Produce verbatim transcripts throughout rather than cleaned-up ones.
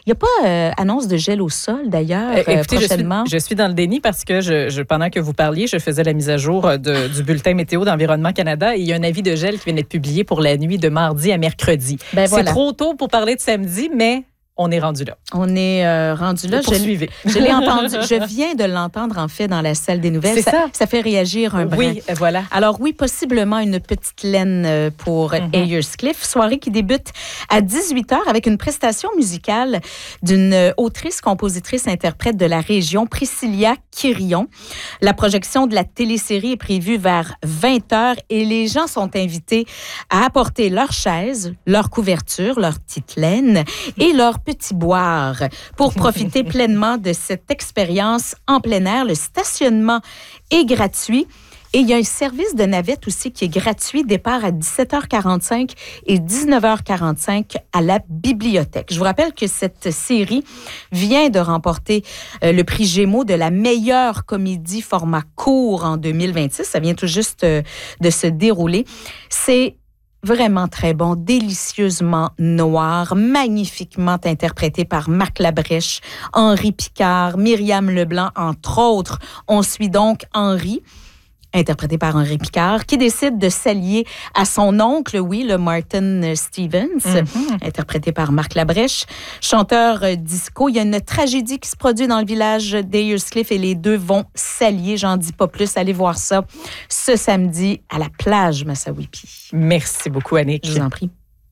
Il n'y a pas euh, annonce de gel au sol, d'ailleurs, euh, écoutez, prochainement? Je suis, je suis dans le déni parce que je, je, pendant que vous parliez, je faisais la mise à jour de, du bulletin météo d'Environnement Canada et il y a un avis de gel qui vient d'être publié pour la nuit de mardi à mercredi. Ben voilà. C'est trop tôt pour parler de samedi, mais on est rendu là. On est euh, rendu là. Poursuivez. Je, je l'ai entendu. Je viens de l'entendre, en fait, dans la salle des nouvelles. C'est ça. Ça, ça fait réagir un brin. Oui, voilà. Alors oui, possiblement une petite laine pour mm-hmm. Ayerscliff. Soirée qui débute à dix-huit heures avec une prestation musicale d'une autrice, compositrice, interprète de la région, Priscilla Quirion. La projection de la télésérie est prévue vers vingt heures et les gens sont invités à apporter leurs chaises, leurs couvertures, leurs petites laines et leurs petits boires pour profiter pleinement de cette expérience en plein air. Le stationnement est gratuit. Et il y a un service de navette aussi qui est gratuit, départ à dix-sept heures quarante-cinq et dix-neuf heures quarante-cinq à la bibliothèque. Je vous rappelle que cette série vient de remporter euh, le prix Gémeaux de la meilleure comédie format court en deux mille vingt-six. Ça vient tout juste euh, de se dérouler. C'est vraiment très bon, délicieusement noir, magnifiquement interprété par Marc Labrèche, Henri Picard, Myriam Leblanc, entre autres. On suit donc Henri, interprété par Henri Picard, qui décide de s'allier à son oncle, oui, le Martin Stevens, mm-hmm. interprété par Marc Labrèche, chanteur disco. Il y a une tragédie qui se produit dans le village d'Ayerscliff et les deux vont s'allier. J'en dis pas plus. Allez voir ça ce samedi à la plage Massawippi. Merci beaucoup, Annick. Je vous en prie.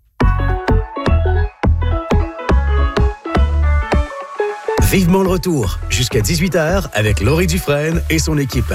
Vivement le retour, jusqu'à dix-huit heures avec Laurie Dufresne et son équipe.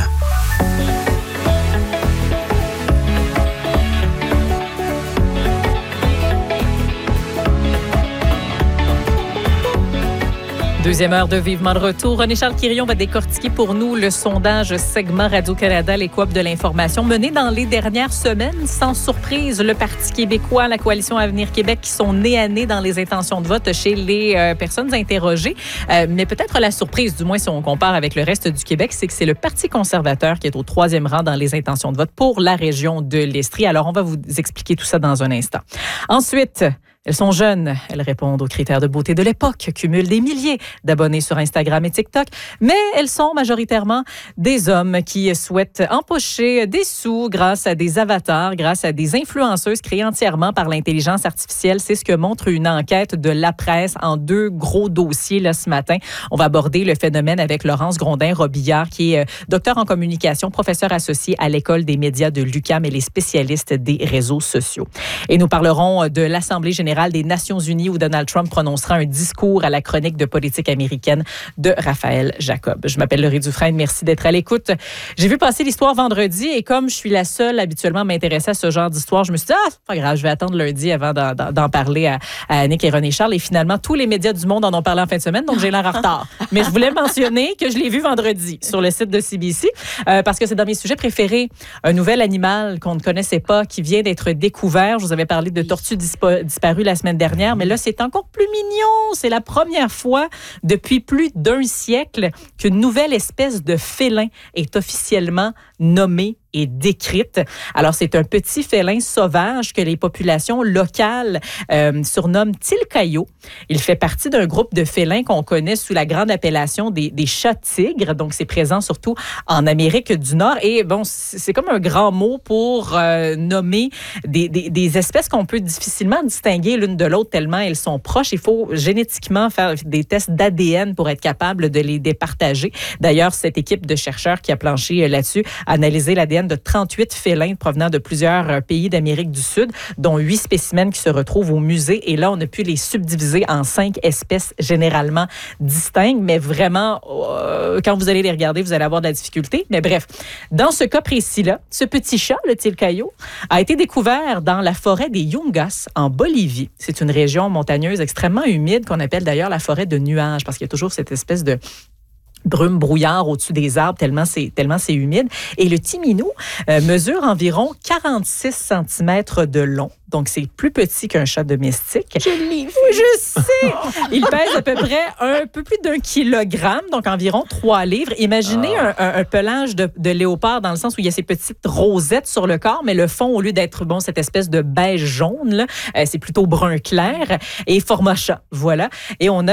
Deuxième heure de Vivement le retour. René-Charles Quirion va décortiquer pour nous le sondage segment Radio-Canada, les coop de l'information, mené dans les dernières semaines. Sans surprise, le Parti québécois, la Coalition Avenir Québec qui sont nez à nez dans les intentions de vote chez les euh, personnes interrogées. Euh, mais peut-être la surprise, du moins si on compare avec le reste du Québec, c'est que c'est le Parti conservateur qui est au troisième rang dans les intentions de vote pour la région de l'Estrie. Alors, on va vous expliquer tout ça dans un instant. Ensuite, elles sont jeunes, elles répondent aux critères de beauté de l'époque, cumulent des milliers d'abonnés sur Instagram et TikTok, mais elles sont majoritairement des hommes qui souhaitent empocher des sous grâce à des avatars, grâce à des influenceuses créées entièrement par l'intelligence artificielle. C'est ce que montre une enquête de La Presse en deux gros dossiers là, ce matin. On va aborder le phénomène avec Laurence Grondin-Robillard, qui est docteur en communication, professeur associé à l'École des médias de l'U Q A M et les spécialistes des réseaux sociaux. Et nous parlerons de l'Assemblée générale des Nations unies où Donald Trump prononcera un discours à la chronique de politique américaine de Raphaël Jacob. Je m'appelle Laurie Dufresne, merci d'être à l'écoute. J'ai vu passer l'histoire vendredi et comme je suis la seule habituellement à m'intéresser à ce genre d'histoire, je me suis dit, ah, c'est pas grave, je vais attendre lundi avant d'en, d'en parler à, à Annick et René-Charles. Et finalement, tous les médias du monde en ont parlé en fin de semaine, donc j'ai l'air en retard. Mais je voulais mentionner que je l'ai vu vendredi sur le site de C B C euh, parce que c'est dans mes sujets préférés. Un nouvel animal qu'on ne connaissait pas qui vient d'être découvert. Je vous avais parlé de tortues dispa- disparues la semaine dernière, mais là, c'est encore plus mignon. C'est la première fois depuis plus d'un siècle qu'une nouvelle espèce de félin est officiellement nommée et décrite. Alors, c'est un petit félin sauvage que les populations locales euh, surnomment Tilcayo. Il fait partie d'un groupe de félins qu'on connaît sous la grande appellation des, des chats tigres. Donc, c'est présent surtout en Amérique du Nord. Et bon, c'est comme un grand mot pour euh, nommer des, des, des espèces qu'on peut difficilement distinguer l'une de l'autre tellement elles sont proches. Il faut génétiquement faire des tests d'A D N pour être capable de les départager. D'ailleurs, cette équipe de chercheurs qui a planché là-dessus a analysé l'A D N de trente-huit félins provenant de plusieurs pays d'Amérique du Sud, dont huit spécimens qui se retrouvent au musée. Et là, on a pu les subdiviser en cinq espèces généralement distinctes, mais vraiment, euh, quand vous allez les regarder, vous allez avoir de la difficulté. Mais bref, dans ce cas précis-là, ce petit chat, le Tilcayo, a été découvert dans la forêt des Yungas, en Bolivie. C'est une région montagneuse extrêmement humide qu'on appelle d'ailleurs la forêt de nuages, parce qu'il y a toujours cette espèce de brume brouillard au-dessus des arbres, tellement c'est, tellement c'est humide. Et le petit minou euh, mesure environ quarante-six centimètres de long. Donc, c'est plus petit qu'un chat domestique. Je l'ai vu. Je sais! Il pèse à peu près un peu plus d'un kilogramme, donc environ trois livres. Imaginez ah. un, un, un pelage de, de léopard dans le sens où il y a ces petites rosettes sur le corps, mais le fond, au lieu d'être bon, cette espèce de beige jaune, là, euh, c'est plutôt brun clair et format chat. Voilà. Et on a